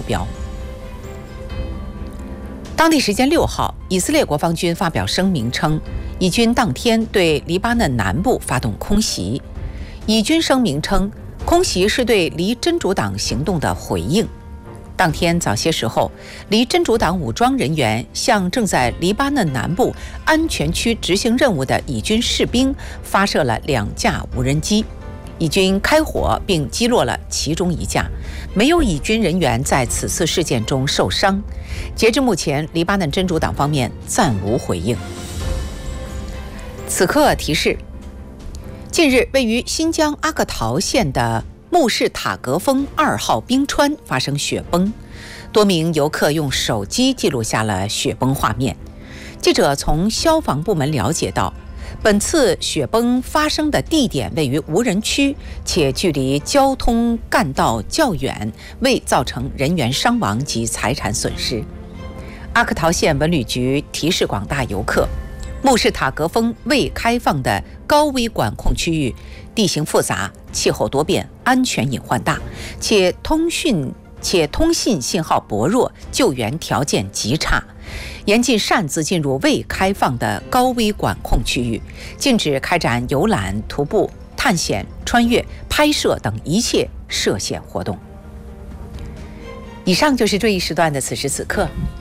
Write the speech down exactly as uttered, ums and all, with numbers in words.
标。当地时间六号，以色列国防军发表声明称，以军当天对黎巴嫩南部发动空袭。以军声明称，空袭是对离真主党行动的回应。当天早些时候，离真主党武装人员向正在黎巴嫩南部安全区执行任务的以军士兵发射了两架无人机，以军开火并击落了其中一架，没有以军人员在此次事件中受伤。截至目前，黎巴嫩真主党方面暂无回应。此刻提示：近日，位于新疆阿克陶县的穆士塔格峰二号冰川发生雪崩，多名游客用手机记录下了雪崩画面。记者从消防部门了解到，本次雪崩发生的地点位于无人区，且距离交通干道较远，未造成人员伤亡及财产损失。阿克陶县文旅局提示广大游客，穆士塔格峰未开放的高危管控区域，地形复杂，气候多变，安全隐患大，且通讯且通信信号薄弱，救援条件极差。严禁擅自进入未开放的高危管控区域，禁止开展游览、徒步、探险、穿越、拍摄等一切涉险活动。以上就是这一时段的此时此刻。